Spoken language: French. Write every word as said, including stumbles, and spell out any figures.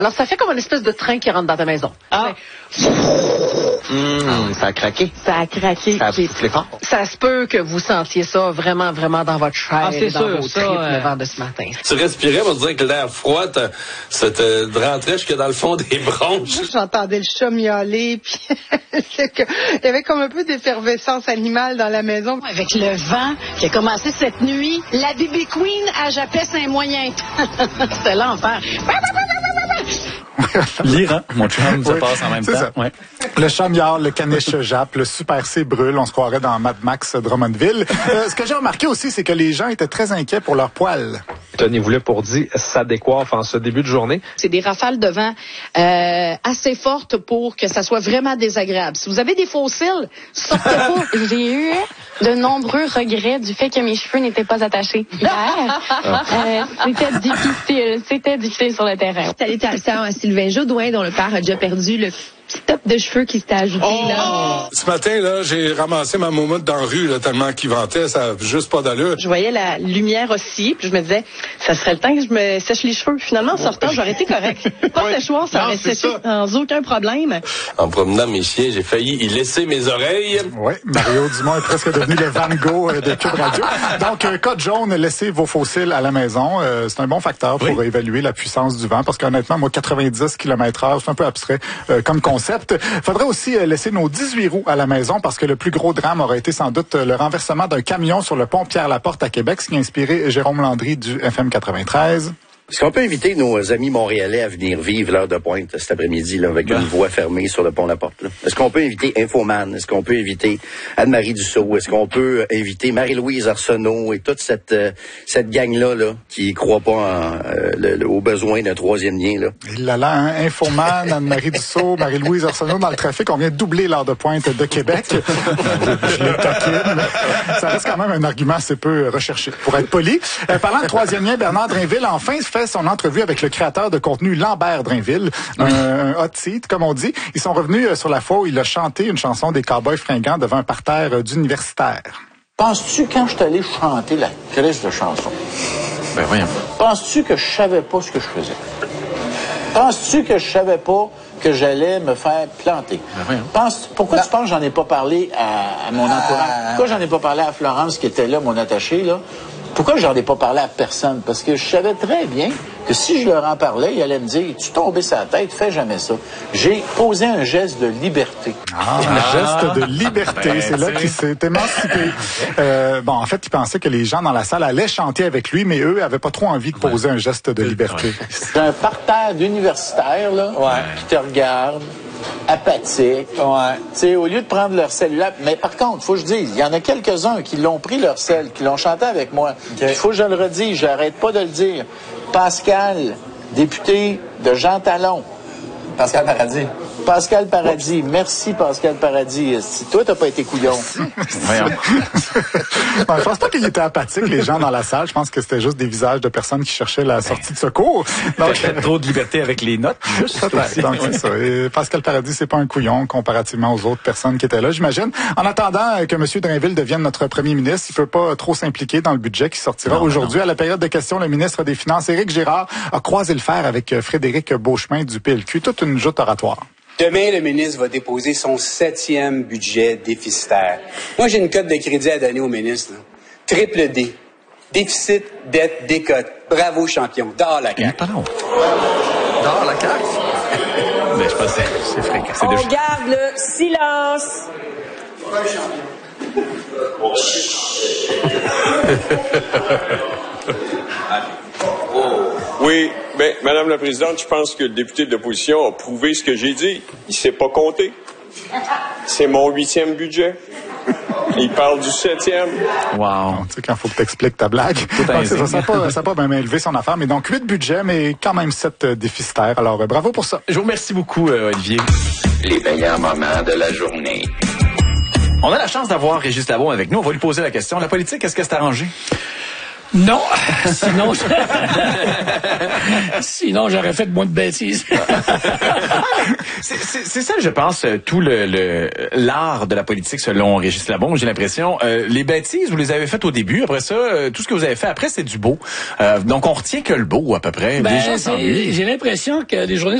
Alors, ça fait comme une espèce de train qui rentre dans ta maison. Ah! Mmh, ça a craqué. Ça a craqué. Ça a soufflé fort. Ça se peut que vous sentiez ça vraiment, vraiment dans votre chair, ah, c'est dans sûr, vos ça, tripes euh... le vent de ce matin. Tu respirais pour dire que l'air froid, te, ça te rentrait jusque dans le fond des bronches. J'entendais le chat miauler, puis il y avait comme un peu d'effervescence animale dans la maison. Avec le vent qui a commencé cette nuit, la B B Queen, elle jappait c'est un moyen. C'était l'enfer. L'Iran, mon chum, ça oui, passe en même temps. Ça. Ouais. Le chat miaule, le caniche jappe, le Super C brûle, on se croirait dans Mad Max Drummondville. Euh, ce que j'ai remarqué aussi, c'est que les gens étaient très inquiets pour leurs poils. Tenez-vous là pour dire, ça décoiffe en ce début de journée. C'est des rafales de vent euh, assez fortes pour que ça soit vraiment désagréable. Si vous avez des fossiles, sortez pas. J'ai eu de nombreux regrets du fait que mes cheveux n'étaient pas attachés hier. euh, c'était difficile, c'était difficile sur le terrain. Salut à Sylvain Jodoin, dont le père a déjà perdu le petit top de cheveux qui s'était ajouté. Oh! Là. Ce matin, là, j'ai ramassé ma moumoute dans la rue, là, tellement qu'il ventait, ça n'a juste pas d'allure. Je voyais la lumière aussi, puis je me disais, ça serait le temps que je me sèche les cheveux. Finalement, en sortant, j'aurais été correct. Pas de séchoir, ça aurait séché sans aucun problème. En promenant mes chiens, j'ai failli y laisser mes oreilles. Oui, Mario Dumont est presque devenu le Van Gogh de Cube Radio. Donc, euh, code jaune, laissez vos fossiles à la maison. Euh, c'est un bon facteur pour oui. évaluer la puissance du vent, parce qu'honnêtement, moi, quatre-vingt-dix kilomètres heure, c'est un peu abstrait euh, comme concept. Faudrait aussi laisser nos dix-huit roues à la maison parce que le plus gros drame aurait été sans doute le renversement d'un camion sur le pont Pierre-Laporte à Québec, ce qui a inspiré Jérôme Landry du F M quatre-vingt-treize. Est-ce qu'on peut inviter nos amis montréalais à venir vivre l'heure de pointe cet après-midi là, avec ben. une voie fermée sur le pont La Porte? Là? Est-ce qu'on peut inviter Infoman? Est-ce qu'on peut inviter Anne-Marie Dussault? Est-ce qu'on peut inviter Marie-Louise Arsenault et toute cette euh, cette gang-là là, qui croit pas en, euh, le, le, aux besoins d'un troisième lien? Là? Il l'a là, hein? Infoman, Anne-Marie Dussault, Marie-Louise Arsenault dans le trafic. On vient de doubler l'heure de pointe de Québec. Je les taquine. Ça reste quand même un argument assez peu recherché, pour être poli. Euh, parlant de troisième lien, Bernard Drinville, enfin, se fait son entrevue avec le créateur de contenu Lambert Drinville, un, un hot seat, comme on dit. Ils sont revenus sur la fois où il a chanté une chanson des Cowboys fringants devant un parterre d'universitaires. Penses-tu, quand je suis allé chanter la crise de chanson, ben voyons. Penses-tu que je savais pas ce que je faisais? Penses-tu que je savais pas que j'allais me faire planter? Ben Pense, pourquoi ben, tu penses que j'en ai pas parlé à, à mon entourage? Pourquoi j'en ai pas parlé à Florence qui était là, mon attachée, là? Pourquoi j'en ai pas parlé à personne? Parce que je savais très bien que si je leur en parlais, ils allaient me dire, tu tombais sur la tête, fais jamais ça. J'ai posé un geste de liberté. Ah, un geste de liberté, ben, c'est là qu'il s'est émancipé. Euh, bon, en fait, il pensait que les gens dans la salle allaient chanter avec lui, mais eux avaient pas trop envie de poser ouais. un geste de liberté. Ouais. C'est un parterre d'universitaires, là, ouais. qui te regardent, apathiques. Ouais. Tu sais, au lieu de prendre leur cellulaire. Mais par contre, faut que je dise, il y en a quelques-uns qui l'ont pris leur cell, qui l'ont chanté avec moi. Il okay. faut que je le redise, j'arrête pas de le dire. Pascal, député de Jean Talon. Pascal Paradis. Pascal Paradis. Oups. Merci, Pascal Paradis. Si toi, t'as pas été couillon. Voyons. Bon, je pense pas qu'il était apathique, les gens dans la salle. Je pense que c'était juste des visages de personnes qui cherchaient la sortie de secours. Donc, il y a trop de liberté avec les notes. Juste donc, c'est ça. Et Pascal Paradis, c'est pas un couillon comparativement aux autres personnes qui étaient là, j'imagine. En attendant que M. Drainville devienne notre premier ministre, il peut pas trop s'impliquer dans le budget qui sortira non, aujourd'hui. Non. À la période de questions, le ministre des Finances, Éric Girard, a croisé le fer avec Frédéric Beauchemin du P L Q. Toute une joute oratoire. Demain, le ministre va déposer son septième budget déficitaire. Moi, j'ai une cote de crédit à donner au ministre. Là. Triple D. Déficit, dette, décote. Bravo, champion. Dehors la C A Q. Pardon. Dehors la C A Q? Mais je pense que c'est fréquent. On déjà... garde le silence. Oui, bien, Madame la Présidente, je pense que le député de l'opposition a prouvé ce que j'ai dit. Il ne sait pas compter. C'est mon huitième budget. Il parle du septième. Wow. Tu sais, quand il faut que tu expliques ta blague. Donc, ça n'a pas, ça pas bien élevé son affaire, mais donc huit budgets, mais quand même sept déficitaires. Alors, euh, bravo pour ça. Je vous remercie beaucoup, euh, Olivier. Les meilleurs moments de la journée. On a la chance d'avoir Régis Labaume avec nous. On va lui poser la question. La politique, est-ce que c'est arrangé? Non, sinon, sinon j'aurais fait moins de bêtises. c'est, c'est, c'est ça, je pense, tout le, le l'art de la politique selon Régis Labaume. J'ai l'impression, euh, les bêtises, vous les avez faites au début. Après ça, euh, tout ce que vous avez fait après, c'est du beau. Euh, donc on retient que le beau à peu près. Ben, les gens s'ennuient. j'ai l'impression que les journées